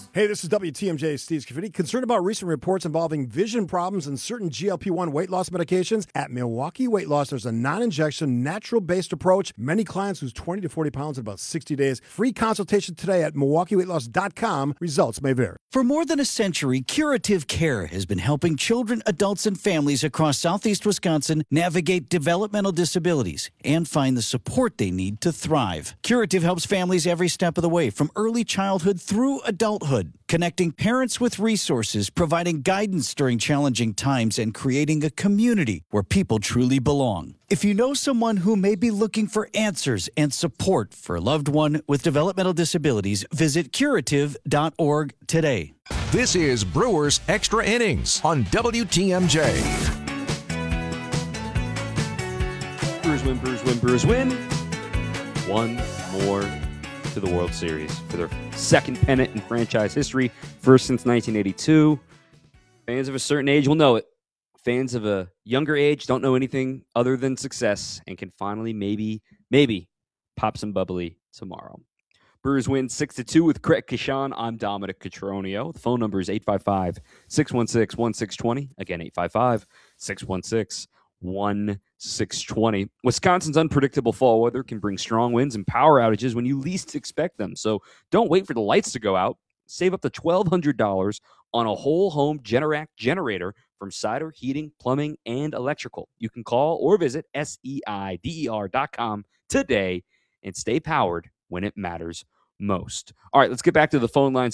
Hey, this is WTMJ Steve Scafidi. Concerned about recent reports involving vision problems and certain GLP-1 weight loss medications? At Milwaukee Weight Loss, there's a non-injection, natural-based approach. Many clients lose 20 to 40 pounds in about 60 days. Free consultation today at MilwaukeeWeightLoss.com. Results may vary. For more than a century, Curative Care has been helping children, adults, and families across southeast Wisconsin navigate developmental disabilities and find the support they need to thrive. Curative helps families every step of the way, from early childhood through adulthood, connecting parents with resources, providing guidance during challenging times, and creating a community where people truly belong. If you know someone who may be looking for answers and support for a loved one with developmental disabilities, visit curative.org today. This is Brewers Extra Innings on WTMJ. Brewers win, Brewers win, Brewers win. One more to the World Series for their second pennant in franchise history, first since 1982. Fans of a certain age will know it. Fans of a younger age don't know anything other than success and can finally maybe pop some bubbly tomorrow. Brewers win 6-2 with Craig Kashan. I'm Dominic Cotroneo. The phone number is 855-616-1620. Again, 855-616-1620. Wisconsin's unpredictable fall weather can bring strong winds and power outages when you least expect them. So don't wait for the lights to go out. Save up to $1,200 on a whole home Generac generator from Cider Heating, Plumbing, and Electrical. You can call or visit SEIDER.com today and stay powered when it matters most. All right, let's get back to the phone lines.